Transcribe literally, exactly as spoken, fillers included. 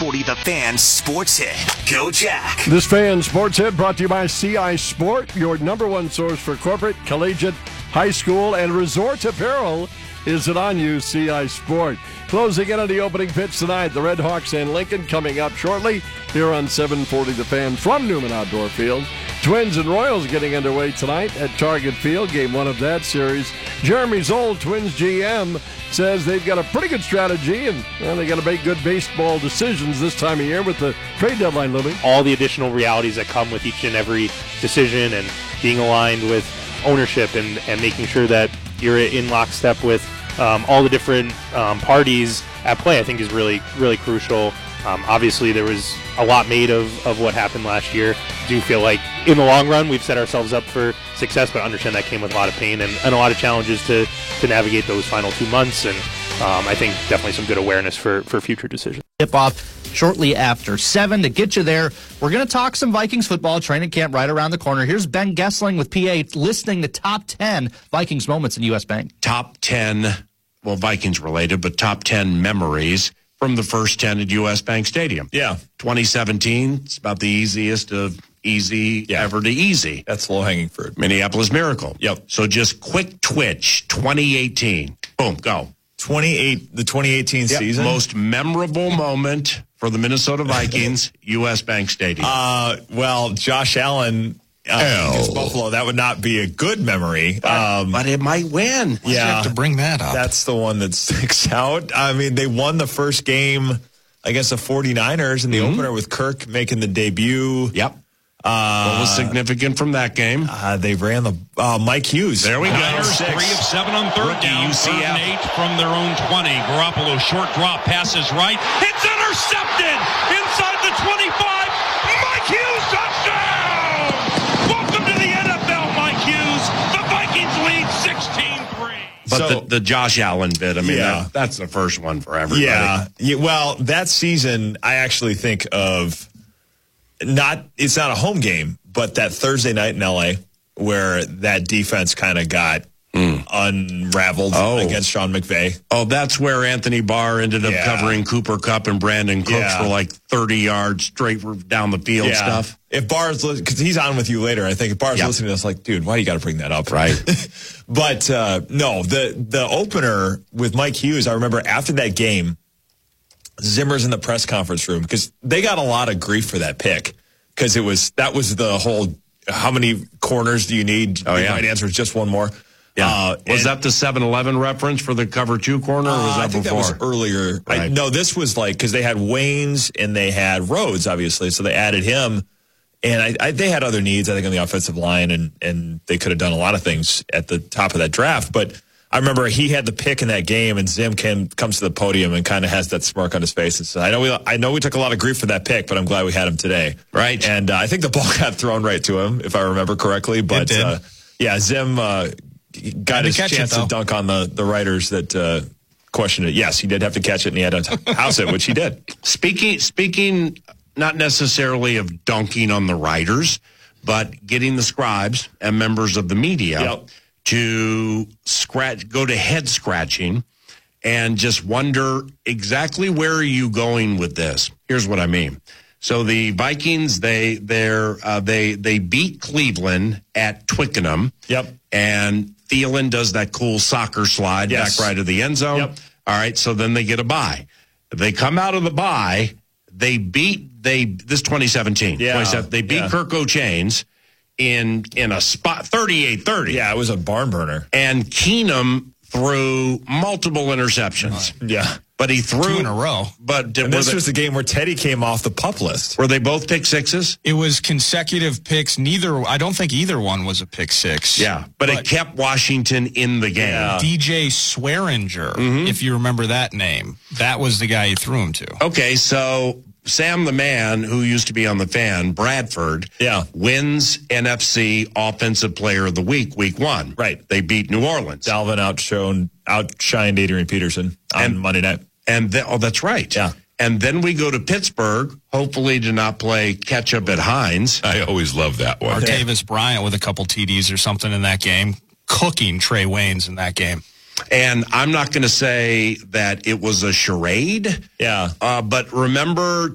forty The Fan Sports Hit. Go Jack. This Fan Sports Hit brought to you by C I Sport, your number one source for corporate, collegiate, high school, and resort apparel. Is it on you, C I Sport? Closing in on the opening pitch tonight, the Red Hawks and Lincoln coming up shortly here on seven forty The Fan from Newman Outdoor Field. Twins and Royals getting underway tonight at Target Field, game one of that series. Jeremy Zoll, Twins G M, says they've got a pretty good strategy and well, they got to make good baseball decisions this time of year with the trade deadline looming. All the additional realities that come with each and every decision and being aligned with ownership and, and making sure that you're in lockstep with um, all the different um, parties at play, I think is really, really crucial. Um, obviously, there was a lot made of, of what happened last year. I do feel like in the long run, we've set ourselves up for success, but I understand that came with a lot of pain and, and a lot of challenges to, to navigate those final two months. And um, I think definitely some good awareness for, for future decisions. Tip off shortly after seven. To get you there, we're going to talk some Vikings football. Training camp right around the corner. Here's Ben Gessling with P A listing the top ten Vikings moments in U S Bank. Top ten, well, Vikings related, but top ten memories from the first ten at U S Bank Stadium. Yeah. twenty seventeen, it's about the easiest of easy yeah. ever to easy. That's low-hanging fruit. Minneapolis Miracle. Yep. So just quick twitch, twenty eighteen. Boom, go. twenty-eight, the twenty eighteen yep. season? Most memorable moment for the Minnesota Vikings, U S Bank Stadium. Uh, well, Josh Allen uh, against Buffalo, that would not be a good memory. But, um, but it might win. Why'd yeah. you have to bring that up? That's the one that sticks out. I mean, they won the first game against the forty-niners in the mm-hmm. opener with Kirk making the debut. Yep. Uh, what was significant from that game? Uh, they ran the uh, Mike Hughes. There we go. Niners, three of seven on third Rookie down, U C F. third and eight from their own twenty. Garoppolo, short drop, passes right. It's intercepted inside the twenty-five. Mike Hughes, touchdown! Welcome to the N F L, Mike Hughes. The Vikings lead sixteen three. But so, the, the Josh Allen bit, I mean, yeah. that, that's the first one for everybody. Yeah. yeah. Well, that season, I actually think of not, it's not a home game, but that Thursday night in L A where that defense kind of got mm. unraveled oh. against Sean McVay. Oh, that's where Anthony Barr ended up yeah. covering Cooper Kupp and Brandon Cooks yeah. for like thirty yards straight down the field yeah. stuff. If Barr's, because he's on with you later, I think if Barr's yep. listening to us, like, dude, why do you got to bring that up? Right. But uh, no, the the opener with Mike Hughes, I remember after that game, Zimmer's in the press conference room because they got a lot of grief for that pick because it was that was the whole how many corners do you need? Oh, the yeah. right answer is just one more. Yeah. Uh, was and, that the seven eleven reference for the cover two corner, or was uh, that I think before? that was earlier. Right. I, no, this was like because they had Waynes and they had Rhodes, obviously, so they added him. And I, I, they had other needs, I think, on the offensive line, and, and they could have done a lot of things at the top of that draft. But I remember he had the pick in that game, and Zim came, comes to the podium and kind of has that smirk on his face and says, I know we I know we took a lot of grief for that pick, but I'm glad we had him today. Right. And uh, I think the ball got thrown right to him, if I remember correctly. But, it did. Uh, yeah, Zim uh, got his chance it, to dunk on the, the writers that uh, questioned it. Yes, he did have to catch it, and he had to house it, which he did. Speaking Speaking... not necessarily of dunking on the writers, but getting the scribes and members of the media yep. to scratch, go to head scratching and just wonder exactly where are you going with this. Here's what I mean. So the Vikings, they they're uh, they they beat Cleveland at Twickenham. Yep. And Thielen does that cool soccer slide yes. back right of the end zone. Yep. All right, so then they get a bye. They come out of the bye. They beat they this twenty seventeen. Yeah, They beat yeah. Kirk O'Chains in in a spot thirty-eight thirty. Yeah, it was a barn burner. And Keenum threw multiple interceptions. Yeah. But he threw two in a row. But did, and this they, was the game where Teddy came off the pup list. Were they both pick sixes? It was consecutive picks. Neither, I don't think either one was a pick six. Yeah, but, but it kept Washington in the game. Yeah. D J Swearinger, mm-hmm. if you remember that name, that was the guy he threw him to. Okay, so Sam the Man, who used to be on the Fan, Bradford, yeah. wins N F C Offensive Player of the Week, week one. Right. They beat New Orleans. Dalvin outshone, outshined Adrian Peterson on and, Monday night. And then, oh, that's right. Yeah. And then we go to Pittsburgh, hopefully to not play catch-up at Hines. I always love that one. Martavis Bryant with a couple T Ds or something in that game, cooking Trey Waynes in that game. And I'm not going to say that it was a charade. Yeah. Uh, but remember